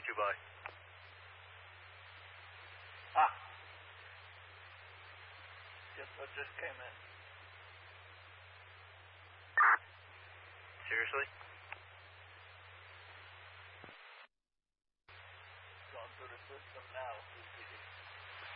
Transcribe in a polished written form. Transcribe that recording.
32 by. Yes, I just came in. Seriously? Going through the system now.